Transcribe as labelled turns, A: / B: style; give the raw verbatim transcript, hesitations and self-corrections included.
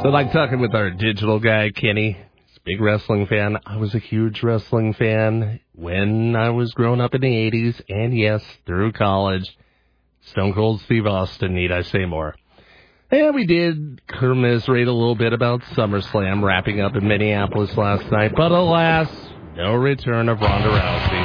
A: So like talking with our digital guy, Kenny, he's a big wrestling fan. I was a huge wrestling fan when I was growing up in the eighties, and yes, through college. Stone Cold Steve Austin, need I say more. And we did commiserate a little bit about SummerSlam wrapping up in Minneapolis last night, but alas, no return of Ronda Rousey.